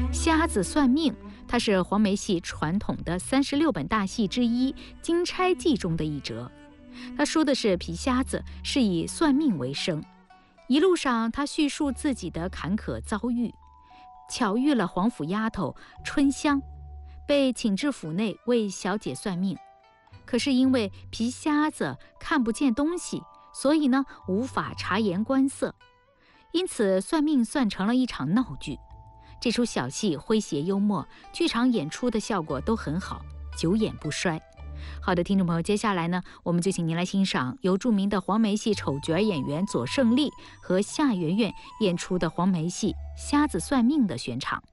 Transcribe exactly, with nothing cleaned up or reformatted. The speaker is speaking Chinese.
瞎子算命，它是黄梅戏传统的三十六本大戏之一《金钗记》中的一折。他说的是皮瞎子是以算命为生，一路上他叙述自己的坎坷遭遇，巧遇了皇府丫头春香，被请至府内为小姐算命。可是因为皮瞎子看不见东西，所以呢无法察言观色，因此算命算成了一场闹剧。这出小戏诙谐幽默，剧场演出的效果都很好，久演不衰。好的，听众朋友，接下来呢，我们就请您来欣赏由著名的黄梅戏丑角演员左胜丽和夏媛媛演出的黄梅戏《瞎子算命》的选场。